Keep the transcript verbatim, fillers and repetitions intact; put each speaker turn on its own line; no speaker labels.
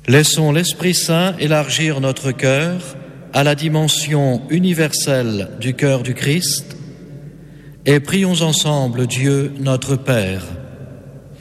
Laissons l'Esprit Saint élargir notre cœur à la dimension universelle du cœur du Christ et prions ensemble Dieu notre Père.